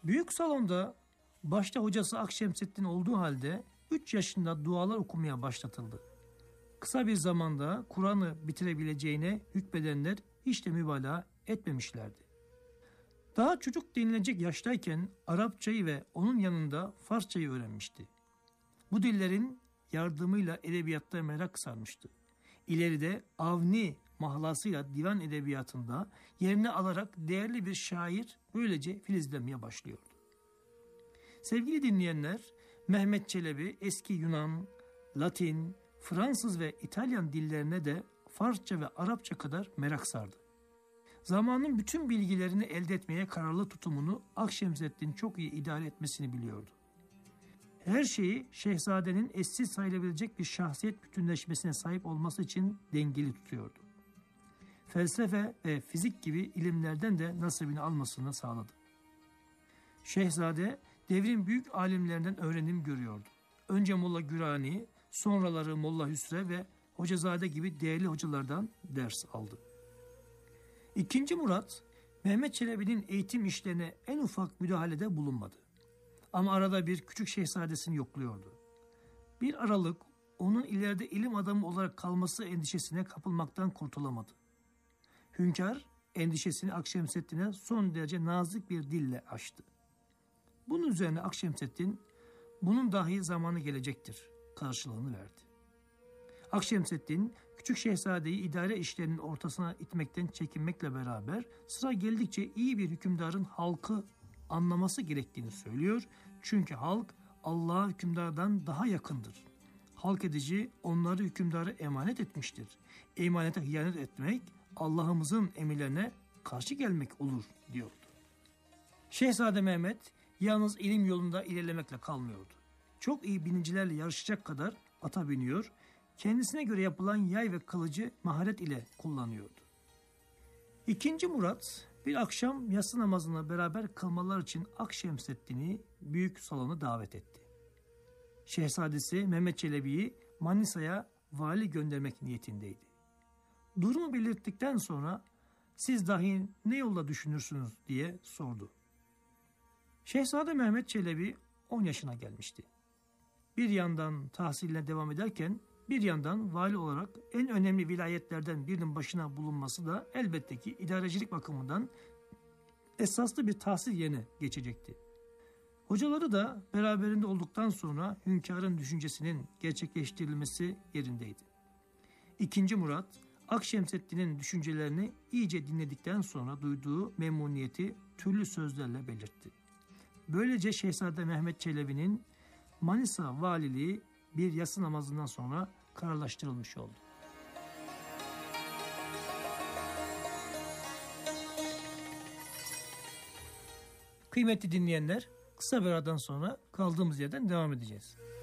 Büyük salonda başta hocası Akşemseddin olduğu halde 3 yaşında dualar okumaya başlatıldı. Kısa bir zamanda Kur'an'ı bitirebileceğine hükmedenler hiç de mübalağa etmemişlerdi. Daha çocuk denilecek yaştayken Arapçayı ve onun yanında Farsçayı öğrenmişti. Bu dillerin yardımıyla edebiyatta merak sarmıştı. İleride Avni mahlasıyla divan edebiyatında yerini alarak değerli bir şair böylece filizlenmeye başlıyordu. Sevgili dinleyenler, Mehmet Çelebi eski Yunan, Latin, Fransız ve İtalyan dillerine de Farsça ve Arapça kadar merak sardı. Zamanın bütün bilgilerini elde etmeye kararlı tutumunu Akşemseddin çok iyi idare etmesini biliyordu. Her şeyi şehzadenin eşsiz sayılabilecek bir şahsiyet bütünleşmesine sahip olması için dengeli tutuyordu. Felsefe ve fizik gibi ilimlerden de nasibini almasını sağladı. Şehzade devrin büyük alimlerinden öğrenim görüyordu. Önce Molla Gürani, sonraları Molla Hüsrev ve Hocazade gibi değerli hocalardan ders aldı. İkinci Murat, Mehmet Çelebi'nin eğitim işlerine en ufak müdahalede bulunmadı. Ama arada bir küçük şehzadesini yokluyordu. Bir aralık onun ileride ilim adamı olarak kalması endişesine kapılmaktan kurtulamadı. Hünkâr endişesini Akşemseddin'e son derece nazik bir dille açtı. Bunun üzerine Akşemseddin, bunun dahi zamanı gelecektir karşılığını verdi. Akşemseddin, küçük şehzadeyi idare işlerinin ortasına itmekten çekinmekle beraber sıra geldikçe iyi bir hükümdarın halkı anlaması gerektiğini söylüyor. Çünkü halk Allah'a hükümdardan daha yakındır. Halk edici onları hükümdara emanet etmiştir. Emanete hıyanet etmek Allah'ımızın emirlerine karşı gelmek olur diyordu. Şehzade Mehmet yalnız ilim yolunda ilerlemekle kalmıyordu. Çok iyi binicilerle yarışacak kadar ata biniyor, kendisine göre yapılan yay ve kılıcı maharet ile kullanıyordu. İkinci Murat bir akşam yatsı namazını beraber kılmalar için Akşemseddin'i büyük salona davet etti. Şehzadesi Mehmet Çelebi'yi Manisa'ya vali göndermek niyetindeydi. Durumu belirttikten sonra siz dahi ne yolla düşünürsünüz diye sordu. Şehzade Mehmet Çelebi 10 yaşına gelmişti. Bir yandan tahsiline devam ederken bir yandan vali olarak en önemli vilayetlerden birinin başına bulunması da elbette ki idarecilik bakımından esaslı bir tahsil yerine geçecekti. Hocaları da beraberinde olduktan sonra hünkârın düşüncesinin gerçekleştirilmesi yerindeydi. İkinci Murat, Akşemseddin'in düşüncelerini iyice dinledikten sonra duyduğu memnuniyeti türlü sözlerle belirtti. Böylece Şehzade Mehmet Çelebi'nin Manisa valiliği bir yatsı namazından sonra kararlaştırılmış oldu. Kıymetli dinleyenler, kısa bir aradan sonra kaldığımız yerden devam edeceğiz.